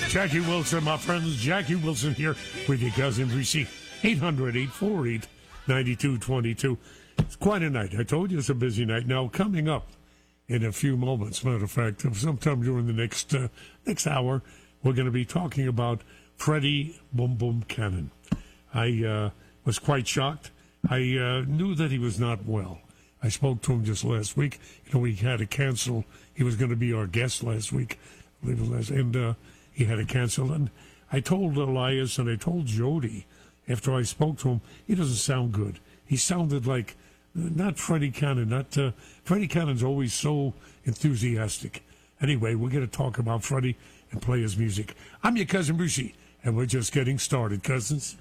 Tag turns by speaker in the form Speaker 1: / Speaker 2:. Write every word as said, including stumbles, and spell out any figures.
Speaker 1: Jackie Wilson, my friends. Jackie Wilson here with your cousin Brucey. eight hundred, eight four eight, nine two two two. It's quite a night. I told you it's a busy night. Now, coming up in a few moments, matter of fact, sometime during the next uh, next hour, we're going to be talking about Freddie Boom Boom Cannon. I uh, was quite shocked. I uh, knew that he was not well. I spoke to him just last week. You know, he had to cancel. He was going to be our guest last week, I believe it was last, and uh, he had to cancel. And I told Elias and I told Jody after I spoke to him, he doesn't sound good. He sounded like not Freddie Cannon. Not uh, Freddie Cannon's always so enthusiastic. Anyway, we're going to talk about Freddie and play his music. I'm your cousin Brucey, and we're just getting started, cousins.